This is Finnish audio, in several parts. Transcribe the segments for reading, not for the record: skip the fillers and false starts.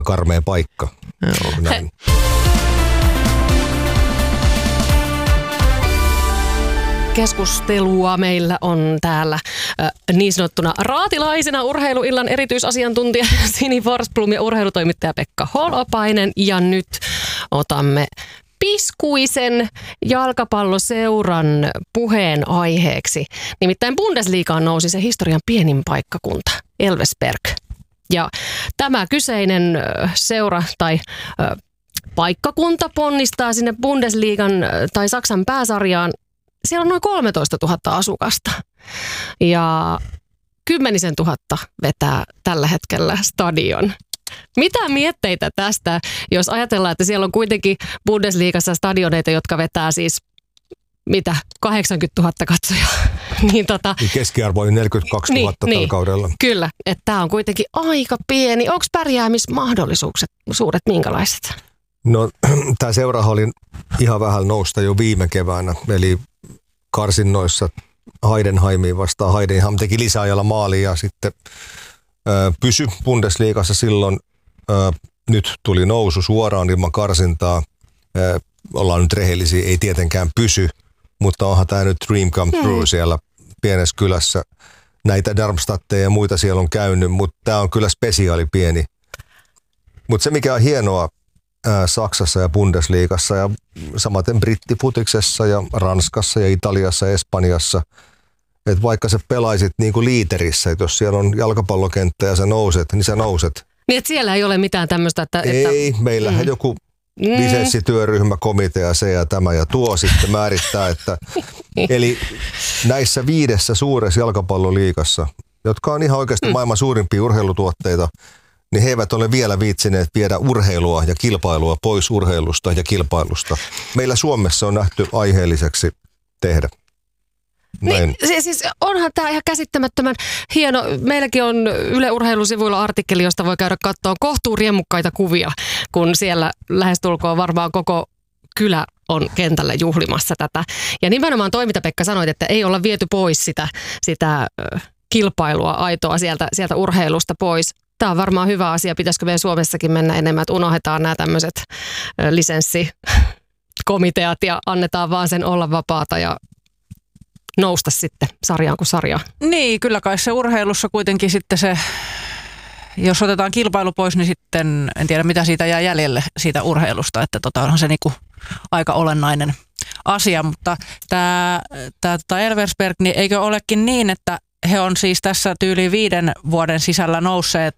karmea paikka. Näin. Keskustelua meillä on täällä niin sanottuna raatilaisena urheiluillan erityisasiantuntija Sini Forsblom ja urheilutoimittaja Pekka Holopainen. Ja nyt otamme piskuisen jalkapalloseuran puheen aiheeksi. Nimittäin Bundesligaan nousi se historian pienin paikkakunta, Elversberg. Ja tämä kyseinen seura tai paikkakunta ponnistaa sinne Bundesliigan tai Saksan pääsarjaan. Siellä on noin 13 000 asukasta ja 10 000 vetää tällä hetkellä stadion. Mitä mietteitä tästä, jos ajatellaan, että siellä on kuitenkin Bundesliigassa stadioneita, jotka vetää siis 80 000 katsojaa. Niin keskiarvo oli 42 000 tällä kaudella. Kyllä, että tämä on kuitenkin aika pieni. Onko pärjäämismahdollisuudet suuret minkälaiset? No, tämä seurahan oli ihan vähän nousta jo viime keväänä, eli karsinnoissa Heidenheimiin vastaan. Heidenheim teki lisäajalla maali ja sitten pysy Bundesliigassa silloin. Nyt tuli nousu suoraan ilman karsintaa. Ollaan nyt rehellisiä, ei tietenkään pysy, mutta onhan tämä nyt dream come true siellä pienessä kylässä. Näitä Darmstadtteja ja muita siellä on käynyt, mutta tämä on kyllä spesiaali pieni. Mutta se mikä on hienoa Saksassa ja Bundesliigassa ja samaten brittifutiksessa ja Ranskassa ja Italiassa ja Espanjassa, että vaikka sä pelaisit niin kuin liiterissä, että jos siellä on jalkapallokenttä ja sä nouset, niin sä nouset. Niin, että siellä ei ole mitään tämmöistä, että... Ei, meillähän joku lisenssityöryhmä, komitea, se ja tämä ja tuo sitten määrittää, että... Eli näissä 5 suuressa jalkapalloliigassa, jotka on ihan oikeasti maailman suurimpia urheilutuotteita, niin he eivät ole vielä viitsineet viedä urheilua ja kilpailua pois urheilusta ja kilpailusta. Meillä Suomessa on nähty aiheelliseksi tehdä. Niin, siis onhan tämä ihan käsittämättömän hieno. Meilläkin on Yle Urheilusivuilla artikkeli, josta voi käydä katsoa kohtuu riemukkaita kuvia, kun siellä lähestulkoon varmaan koko kylä on kentällä juhlimassa tätä. Ja nimenomaan toi, mitä Pekka sanoit, että ei olla viety pois sitä kilpailua aitoa sieltä urheilusta pois. Tämä on varmaan hyvä asia. Pitäisikö meidän Suomessakin mennä enemmän, että unohdetaan nämä tämmöiset lisenssikomiteat ja annetaan vaan sen olla vapaata ja nousta sitten sarjaan kuin sarjaan. Niin, kyllä kai se urheilussa kuitenkin sitten se, jos otetaan kilpailu pois, niin sitten en tiedä mitä siitä jää jäljelle siitä urheilusta, että onhan se niinku aika olennainen asia, mutta tämä Elversberg, niin eikö olekin niin, että he on siis tässä tyyliin 5 vuoden sisällä nousseet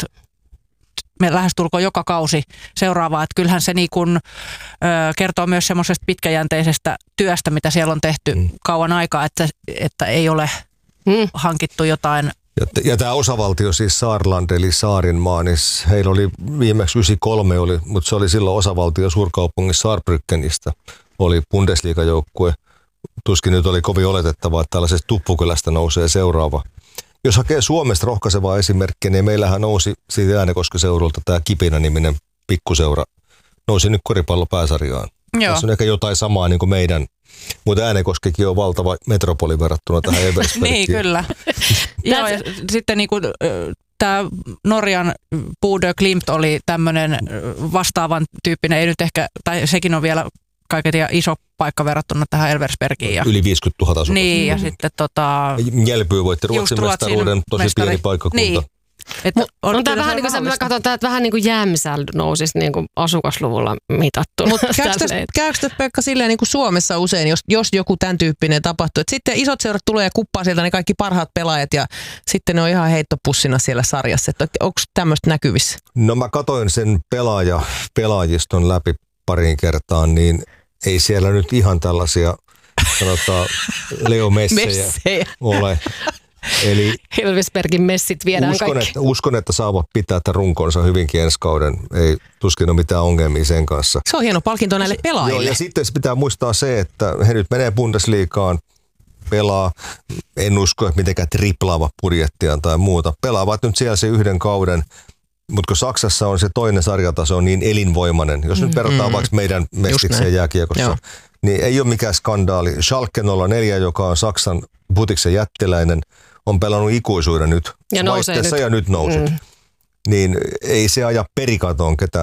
me lähestulkoon joka kausi seuraavaa, että kyllähän se niin kuin, kertoo myös semmoisesta pitkäjänteisestä työstä, mitä siellä on tehty kauan aikaa, että ei ole hankittu jotain. Ja tämä osavaltio siis Saarland eli Saarinmaa, niin heillä oli viimeksi 93 mutta se oli silloin osavaltio suurkaupungissa Saarbrückenistä, oli Bundesliga-joukkue. Tuskin nyt oli kovin oletettavaa, että tällaisesta Tuppukylästä nousee seuraava. Jos hakee Suomesta rohkaisevaa esimerkkiä, niin meillähän nousi siitä Äänekosken-seuralta tämä Kipinä-niminen pikkuseura. Nousi nyt koripallopääsarjaan. Tässä on ehkä jotain samaa niin kuin meidän, mutta Äänekoskikin on valtava metropoli verrattuna tähän Eversbergiin. Niin, kyllä. Joo, ja sitten niin kuin, tämä Norjan Bodø Glimt oli tämmöinen vastaavan tyyppinen, ei nyt ehkä, tai sekin on vielä kaiken iso paikka verrattuna tähän Elversbergiin. Ja yli 50 000 asukasta. Niin, ja sitten Jelpyy voitti Ruotsin mestaruuden, tosi pieni paikkakunta. Niin. On tämä vähän niin kuin mä katson, että vähän niin kuin Jämsäl nousisi niin kuin asukasluvulla mitattuna. Mutta käykö tässä Pekka silleen niin kuin Suomessa usein, jos joku tämän tyyppinen tapahtuu, että sitten isot seurat tulee ja kuppaa sieltä ne kaikki parhaat pelaajat ja sitten ne on ihan heittopussina siellä sarjassa. Onko tämmöistä näkyvissä? No mä katoin sen pelaajiston läpi pariin kertaan, niin ei siellä nyt ihan tällaisia, sanotaan, Leo Messejä ole. Eli Elversbergin messit viedään kaikki. Uskon, että saavat pitää tämän runkonsa hyvinkin ensi kauden. Ei tuskin ole mitään ongelmia sen kanssa. Se on hieno palkinto näille pelaajille. Joo, ja sitten pitää muistaa se, että he nyt menee Bundesliigaan, pelaa, en usko, että mitenkään triplaavat budjettiaan tai muuta. Pelaavat nyt siellä se 1 kauden, mutta kun Saksassa on se toinen sarjataso on niin elinvoimainen, jos nyt verrataan vaikka meidän mestikseen jääkiekossa, niin ei ole mikään skandaali. Schalke 04, joka on Saksan putiksen jättiläinen, on pelannut ikuisuuden nyt. Ja nousee nyt. Ja nyt nousit. niin ei se aja perikatoon